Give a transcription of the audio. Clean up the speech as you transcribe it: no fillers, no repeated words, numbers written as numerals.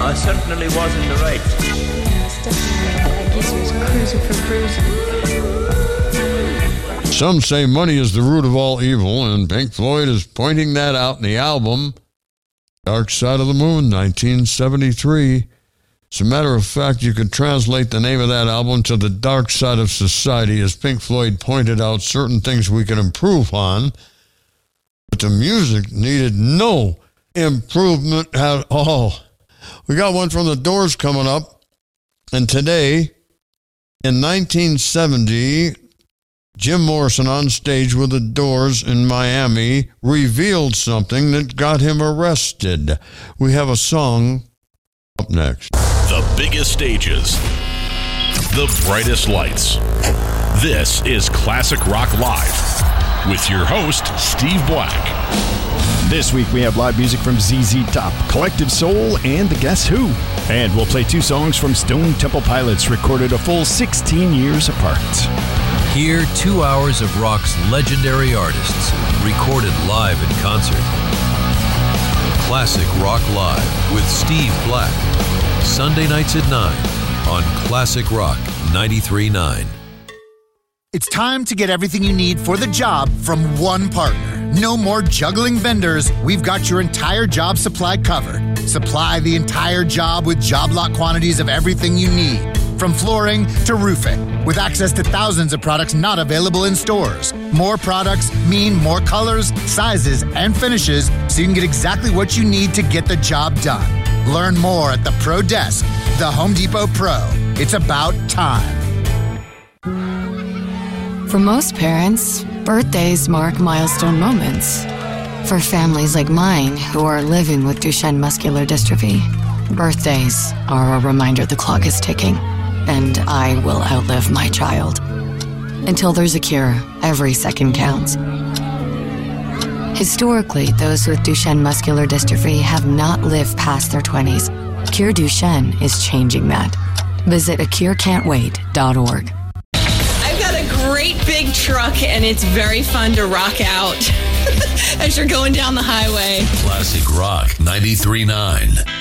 I certainly was in the right. Yes, definitely. I guess he was cruising for bruising. Some say money is the root of all evil, and Pink Floyd is pointing that out in the album Dark Side of the Moon, 1973. As a matter of fact, you could translate the name of that album to The Dark Side of Society, as Pink Floyd pointed out certain things we could improve on, but the music needed no improvement at all. We got one from The Doors coming up, and today, in 1970, Jim Morrison on stage with The Doors in Miami revealed something that got him arrested. We have a song up next. The biggest stages, the brightest lights. This is Classic Rock Live with your host, Steve Black. This week we have live music from ZZ Top, Collective Soul, and Guess Who. And we'll play 2 songs from Stone Temple Pilots, recorded a full 16 years apart. Hear 2 hours of rock's legendary artists, recorded live in concert. Classic Rock Live with Steve Black. Sunday nights at 9 on Classic Rock 93.9. It's time to get everything you need for the job from one partner. No more juggling vendors. We've got your entire job supply covered. Supply the entire job with job lot quantities of everything you need, from flooring to roofing, with access to thousands of products not available in stores. More products mean more colors, sizes, and finishes, so you can get exactly what you need to get the job done. Learn more at the Pro Desk, the Home Depot Pro. It's about time. For most parents, birthdays mark milestone moments. For families like mine who are living with Duchenne muscular dystrophy, birthdays are a reminder the clock is ticking, and I will outlive my child. Until there's a cure, every second counts. Historically, those with Duchenne muscular dystrophy have not lived past their 20s. Cure Duchenne is changing that. Visit acurecan'twait.org. I've got a great big truck, and it's very fun to rock out as you're going down the highway. Classic Rock 93.9.